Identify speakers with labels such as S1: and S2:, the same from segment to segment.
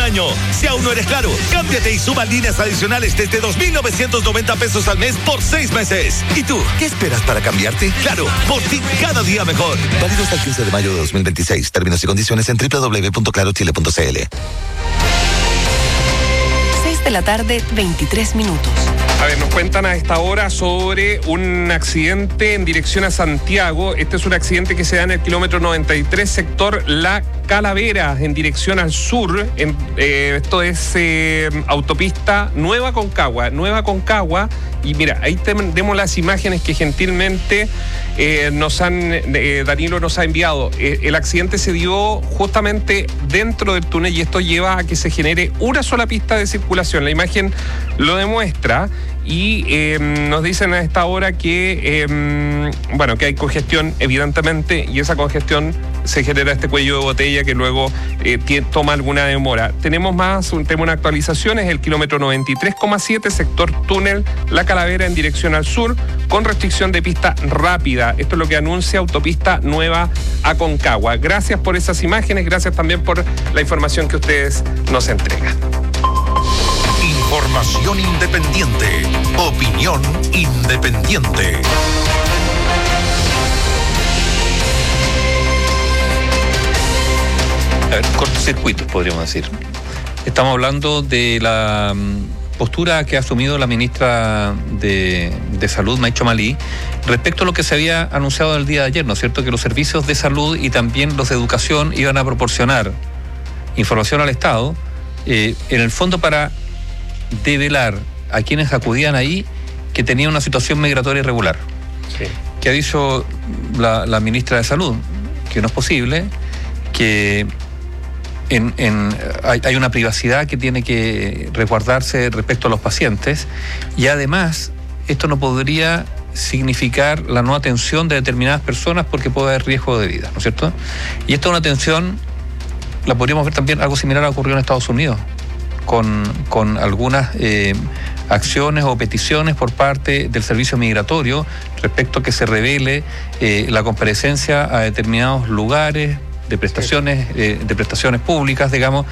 S1: año. Si aún no eres Claro, cámbiate y suma líneas adicionales desde 2,990 pesos al mes por 6 meses. ¿Y tú, qué esperas para cambiarte? Claro, por ti cada día mejor. Válido hasta el 15 de mayo de 2026. Términos y condiciones en www.clarochile.cl.
S2: 6 de la tarde, 23 minutos.
S3: A ver, nos cuentan a esta hora sobre un accidente en dirección a Santiago. Este es un accidente que se da en el kilómetro 93, sector La Calavera, en dirección al sur. Esto es autopista Nueva Concagua. Y mira, ahí tenemos las imágenes que gentilmente Danilo nos ha enviado. El accidente se dio justamente dentro del túnel y esto lleva a que se genere una sola pista de circulación. La imagen lo demuestra y nos dicen a esta hora que que hay congestión, evidentemente, y esa congestión se genera este cuello de botella que luego toma alguna demora. Tenemos una actualización, es el kilómetro 93,7, sector túnel La Calavera en dirección al sur, con restricción de pista rápida. Esto es lo que anuncia Autopista Nueva a Concagua. Gracias por esas imágenes, gracias también por la información que ustedes nos entregan.
S4: Información independiente. Opinión independiente.
S5: A ver, cortocircuitos, podríamos decir. Estamos hablando de la postura que ha asumido la ministra de Salud, Maicho Malí, respecto a lo que se había anunciado el día de ayer, ¿no es cierto? Que los servicios de salud y también los de educación iban a proporcionar información al Estado, en el fondo para develar a quienes acudían ahí que tenían una situación migratoria irregular.
S3: Sí.
S5: Que ha dicho la ministra de Salud que no es posible, que hay una privacidad que tiene que resguardarse respecto a los pacientes, y además esto no podría significar la no atención de determinadas personas porque puede haber riesgo de vida, ¿no es cierto? Y esta es una atención, la podríamos ver también, algo similar a ocurrió en Estados Unidos, con algunas acciones o peticiones por parte del servicio migratorio respecto a que se revele la comparecencia a determinados lugares de prestaciones públicas, digamos,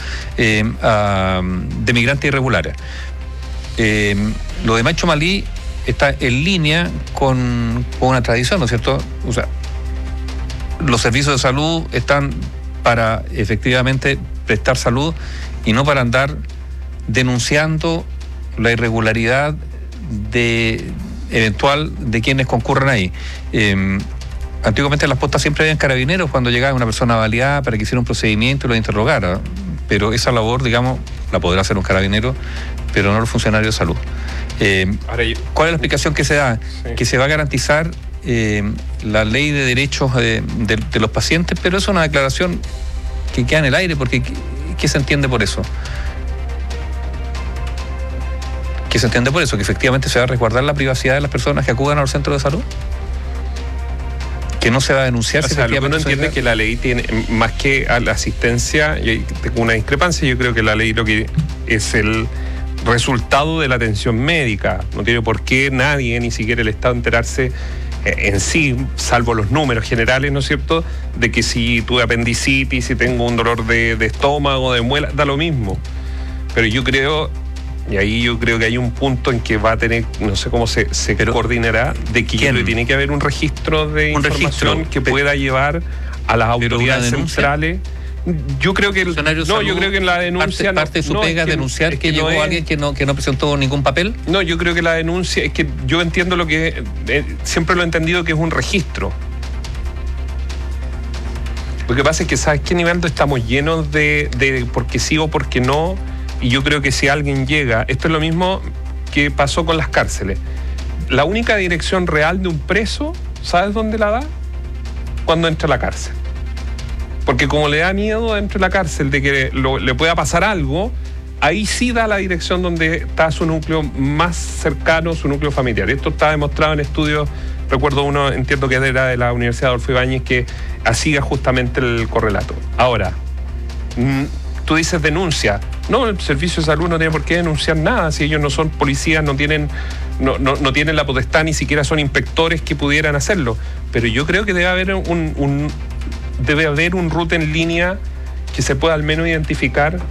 S5: de migrantes irregulares. Lo de Maicho Malí está en línea con una tradición, ¿no es cierto? O sea, los servicios de salud están para efectivamente prestar salud y no para andar denunciando la irregularidad eventual de quienes concurran ahí. Antiguamente en las postas siempre habían carabineros cuando llegaba una persona baleada para que hiciera un procedimiento y lo interrogara, pero esa labor, digamos, la podrá hacer un carabinero, pero no los funcionarios de salud. ¿Cuál es la explicación que se da? Sí. Que se va a garantizar la ley de derechos de los pacientes, pero es una declaración que queda en el aire, porque ¿qué se entiende por eso? ¿Qué se entiende por eso? ¿Que efectivamente se va a resguardar la privacidad de las personas que acudan a los centros de salud? ¿Que no se va a denunciar?
S3: O sea, lo que uno entiende es que la ley tiene, más que a la asistencia, y tengo una discrepancia, yo creo que la ley lo que es el resultado de la atención médica. No tiene por qué nadie, ni siquiera el Estado, enterarse en sí, salvo los números generales, ¿no es cierto?, de que si tuve apendicitis, si tengo un dolor de estómago, de muela, da lo mismo. Pero yo creo, y ahí yo creo que hay un punto en que va a tener, no sé cómo se coordinará, de que tiene que haber un registro de información que pueda llevar a las autoridades centrales. Yo creo que yo creo que en la denuncia
S5: parte de su pega es denunciar que llegó alguien que no presentó ningún papel.
S3: No, yo creo que la denuncia es que yo entiendo lo que siempre lo he entendido, que es un registro. Lo que pasa es que, ¿sabes qué, Nivaldo? Estamos llenos de porque sí o porque no, y yo creo que si alguien llega, esto es lo mismo que pasó con las cárceles. La única dirección real de un preso, ¿sabes dónde la da? Cuando entra a la cárcel. Porque como le da miedo dentro de la cárcel de que le pueda pasar algo, ahí sí da la dirección donde está su núcleo más cercano, su núcleo familiar. Esto está demostrado en estudios, recuerdo uno, entiendo que era de la Universidad Adolfo Ibáñez, que hacía justamente el correlato. Ahora, tú dices denuncia. No, el servicio de salud no tiene por qué denunciar nada, si ellos no son policías, no tienen la potestad, ni siquiera son inspectores que pudieran hacerlo. Pero yo creo que debe haber un ruta en línea que se pueda al menos identificar